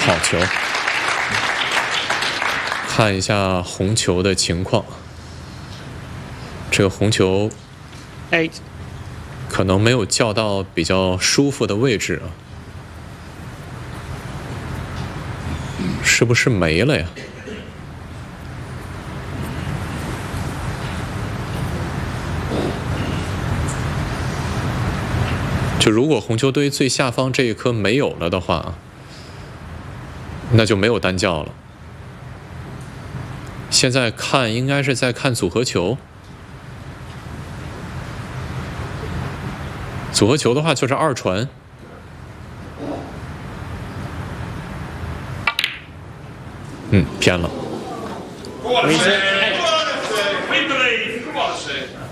好球，看一下红球的情况。这个红球 8 可能没有叫到比较舒服的位置啊，是不是没了呀？就如果红球堆最下方这一颗没有了的话，那就没有单叫了。现在看应该是在看组合球，组合球的话就是二传。偏了。 Come on,